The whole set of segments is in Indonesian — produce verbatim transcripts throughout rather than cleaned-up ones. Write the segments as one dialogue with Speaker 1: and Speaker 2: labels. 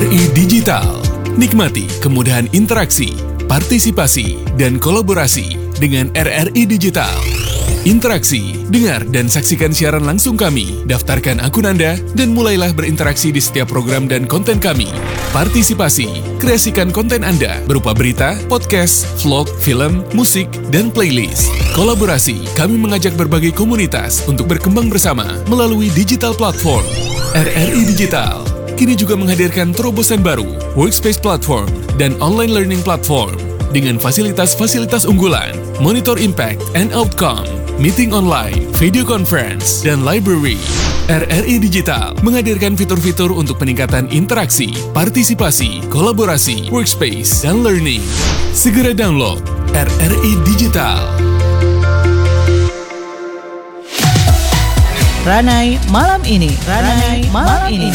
Speaker 1: I Digital. Nikmati kemudahan interaksi, partisipasi, dan kolaborasi dengan R R I Digital. Interaksi, dengar dan saksikan siaran langsung kami, daftarkan akun Anda, dan mulailah berinteraksi di setiap program dan konten kami. Partisipasi, kreasikan konten Anda berupa berita, podcast, vlog, film, musik, dan playlist. Kolaborasi, kami mengajak berbagai komunitas untuk berkembang bersama melalui digital platform. R R I Digital kini juga menghadirkan terobosan baru, workspace platform, dan online learning platform dengan fasilitas-fasilitas unggulan, monitor impact and outcome, meeting online, video conference, dan library. R R I Digital menghadirkan fitur-fitur untuk peningkatan interaksi, partisipasi, kolaborasi, workspace, dan learning. Segera download R R I Digital.
Speaker 2: Ranai malam ini, Ranai malam ini.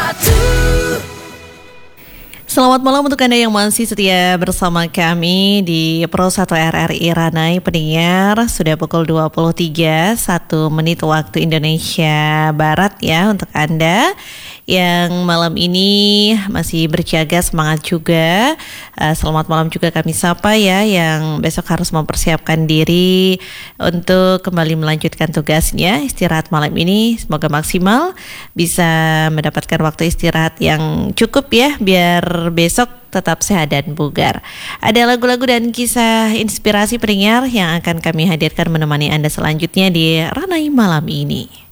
Speaker 2: Selamat malam untuk Anda yang masih setia bersama kami di Pro satu R R I Ranai pendengar. Sudah pukul dua puluh tiga, satu menit waktu Indonesia Barat ya untuk Anda yang malam ini masih berjaga, semangat juga. Uh, selamat malam juga kami sapa ya yang besok harus mempersiapkan diri untuk kembali melanjutkan tugasnya. Istirahat malam ini semoga maksimal, bisa mendapatkan waktu istirahat yang cukup ya, biar besok tetap sehat dan bugar. Ada lagu-lagu dan kisah inspirasi pendengar yang akan kami hadirkan menemani Anda selanjutnya di Ranai malam ini.